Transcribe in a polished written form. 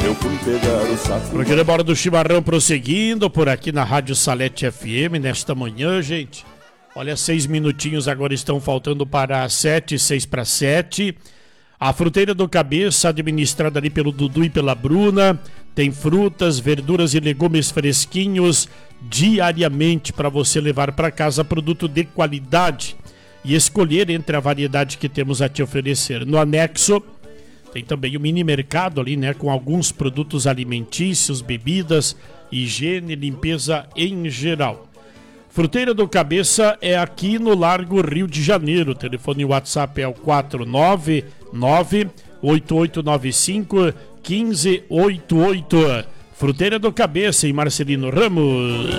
eu fui pegar o saco. Programa Hora do Chimarrão prosseguindo por aqui na Rádio Salete FM nesta manhã, gente. Olha, 6 minutinhos agora estão faltando para 7, 6 para 7. A Fruteira do Cabeça, administrada ali pelo Dudu e pela Bruna, tem frutas, verduras e legumes fresquinhos diariamente para você levar para casa, produto de qualidade e escolher entre a variedade que temos a te oferecer. No anexo tem também o mini mercado ali, né, com alguns produtos alimentícios, bebidas, higiene, limpeza em geral. Fruteira do Cabeça é aqui no Largo Rio de Janeiro. O telefone e WhatsApp é o 499-8895-1588. Fruteira do Cabeça em Marcelino Ramos.